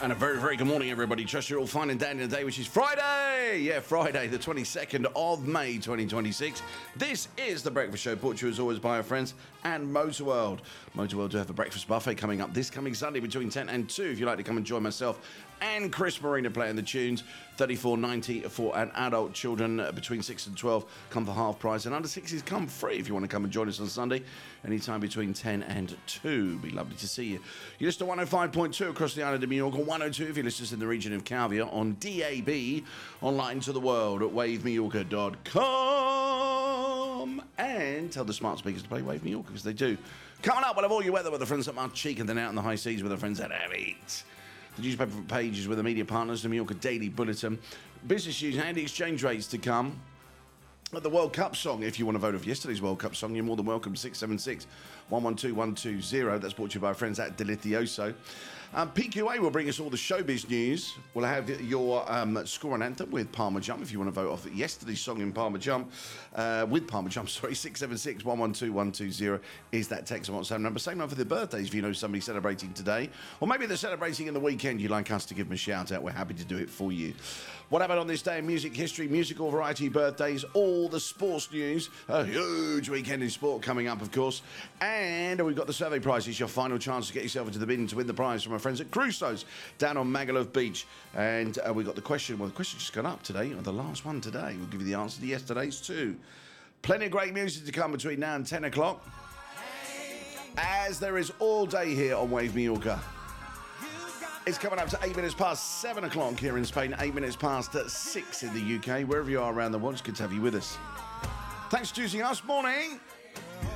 And a very, very good morning, everybody. Trust you're all fine and dandy today, which is Friday. Yeah, Friday, the 22nd of May, 2026. This is The Breakfast Show, brought to you as always by our friends and Motorworld. Motorworld do have a breakfast buffet coming up this coming Sunday between 10 and 2. If you'd like to come and join myself and Chris Marina playing the tunes, $34.90 for an adult. Children between 6 and 12 come for half price, and under 6s come free if you want to come and join us on Sunday, anytime between 10 and 2. Be lovely to see you. You listen to 105.2 across the island of Mallorca, 102 if you're listening in the region of Calvia, on DAB, online to the world at wavemallorca.com, and tell the smart speakers to play Wave Mallorca, because they do. Coming up, we'll have all your weather with our friends at Marchique, and then out in the high seas with our friends at Have It. The newspaper pages with the media partners, the Mallorca Daily Bulletin, business news and exchange rates to come. The World Cup song, if you want to vote for yesterday's World Cup song, you're more than welcome. 676-112-120. That's brought to you by our friends at Delizioso. PQA will bring us all the showbiz news. We'll have your score and anthem with Palmer Jump, if you want to vote off yesterday's song in Palmer Jump. With Palmer Jump, sorry, 676-112-120 is that text and WhatsApp number. Same number for the birthdays if you know somebody celebrating today. Or maybe they're celebrating in the weekend. You'd like us to give them a shout out. We're happy to do it for you. What happened on this day in music history, musical variety, birthdays, all the sports news. A huge weekend in sport coming up, of course. And we've got the survey prize. It's your final chance to get yourself into the bin to win the prize from our friends at Crusoe's down on Magaluf Beach. And we've got the question. Well, the question just gone up today, or the last one today. We'll give you the answer to yesterday's too. Plenty of great music to come between now and 10 o'clock. As there is all day here on Wave Mallorca. It's coming up to 8 minutes past 7 o'clock here in Spain, 8 minutes past 6 in the UK. Wherever you are around the world, it's good to have you with us. Thanks for choosing us. Morning.